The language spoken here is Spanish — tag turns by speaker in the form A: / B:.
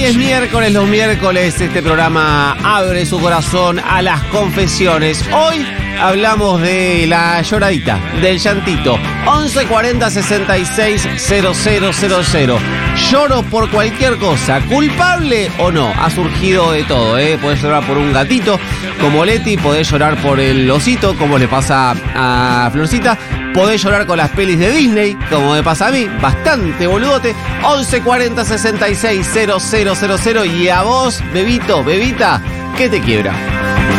A: Es miércoles, los miércoles este programa abre su corazón a las confesiones. Hoy hablamos de la lloradita, del llantito. 1140 66 000. Lloro por cualquier cosa, culpable o no, ha surgido de todo, Podés llorar por un gatito como Leti, podés llorar por el osito como le pasa a Florcita, podés llorar con las pelis de Disney como me pasa a mí, bastante boludote. 1140 66 000. Y a vos, bebito, bebita, ¿qué te quiebra?